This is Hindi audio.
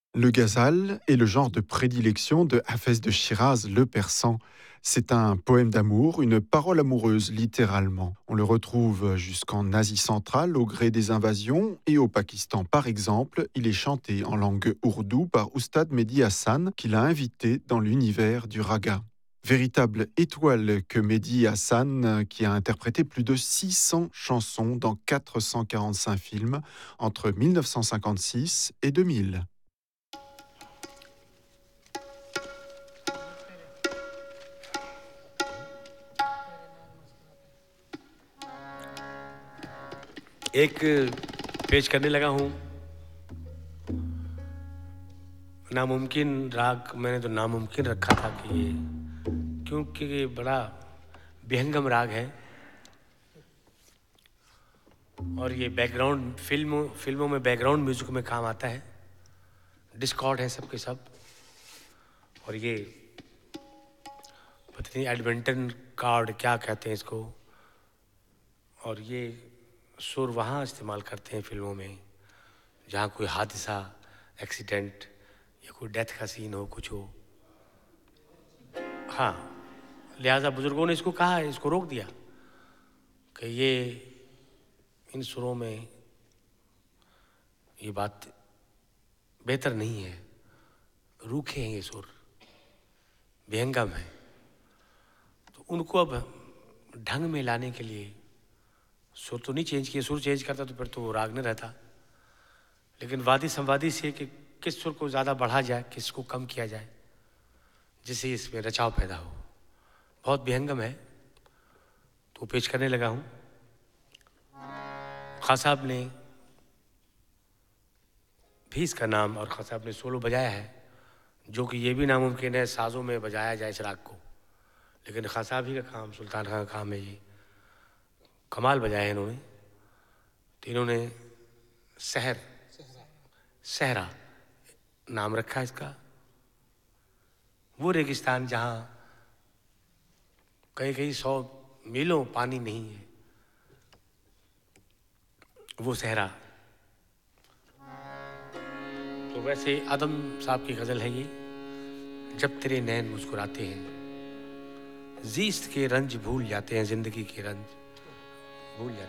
Le ghazal est le genre de prédilection de Hafez de Shiraz, le persan. C'est un poème d'amour, une parole amoureuse littéralement. On le retrouve jusqu'en Asie centrale au gré des invasions et au Pakistan par exemple. Il est chanté en langue ourdou par Oustad Mehdi Hassan qui l'a invité dans l'univers du raga. Véritable étoile que Mehdi Hassan, qui a interprété plus de 600 chansons dans 445 films entre 1956 et 2000. एक पेश करने लगा हूँ नामुमकिन राग। मैंने तो नामुमकिन रखा था कि ये, क्योंकि ये बड़ा विहंगम राग है और ये बैकग्राउंड फिल्मों में बैकग्राउंड म्यूजिक में काम आता है। डिस्कॉर्ड है सबके सब। और ये पता नहीं एडवेंटन कार्ड क्या कहते हैं इसको। और ये सुर वहाँ इस्तेमाल करते हैं फिल्मों में जहाँ कोई हादसा, एक्सीडेंट या कोई डेथ का सीन हो, कुछ हो। हाँ, लिहाजा बुजुर्गों ने इसको कहा है, इसको रोक दिया कि ये इन सुरों में ये बात बेहतर नहीं है, रूखे हैं ये सुर, विहंगम है। तो उनको अब ढंग में लाने के लिए सुर तो नहीं चेंज किए। सुर चेंज करता तो फिर तो वो राग नहीं रहता, लेकिन वादी संवादी से कि किस सुर को ज़्यादा बढ़ा जाए, किसको कम किया जाए, जिससे इसमें रचाव पैदा हो। बहुत विहंगम है तो पेश करने लगा हूँ। खां साहब ने भी इसका नाम और खां साहब ने सोलो बजाया है, जो कि ये भी नामुमकिन है साज़ों में बजाया जाए इस राग को, लेकिन खां साहब ही का काम, सुल्तान खां का काम है। ये कमाल बजाया है इन्होंने। तो इन्होंने सहरा नाम रखा इसका। वो रेगिस्तान जहाँ कई कई 100 मीलों पानी नहीं है, वो सहरा। तो वैसे आदम साहब की गज़ल है ये। जब तेरे नैन मुस्कुराते हैं, जीस्त के रंज भूल जाते हैं, जिंदगी के रंज भूल जाते हैं।